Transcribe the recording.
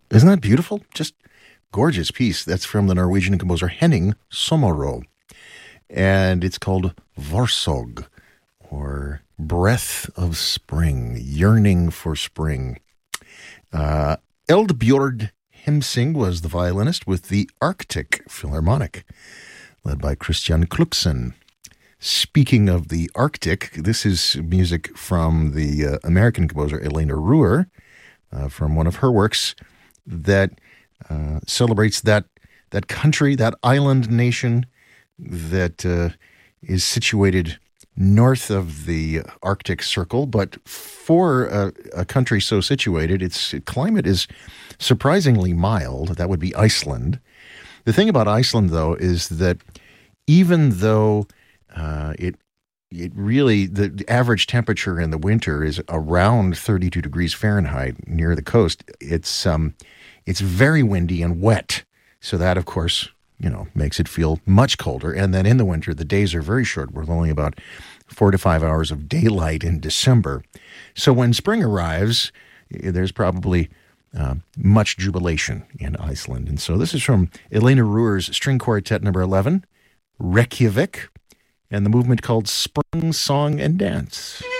Isn't that beautiful? Just gorgeous piece. That's from the Norwegian composer Henning Sommerå. And it's called Varsog, or Breath of Spring, Yearning for Spring. Eldbjord Hemsing was the violinist with the Arctic Philharmonic, led by Christian Kluxen. Speaking of the Arctic, this is music from the American composer Elena Ruhr, from one of her works that celebrates that country, that island nation that is situated north of the Arctic Circle. But for a country so situated, its climate is surprisingly mild. That would be Iceland. The thing about Iceland, though, is that even though it really, the average temperature in the winter is around 32 degrees Fahrenheit near the coast, it's very windy and wet. So that, of course, makes it feel much colder. And then in the winter, the days are very short. We're only about 4 to 5 hours of daylight in December. So when spring arrives, there's probably much jubilation in Iceland. And so this is from Elena Ruhr's String Quartet number 11, Reykjavik, and the movement called Spring Song and Dance.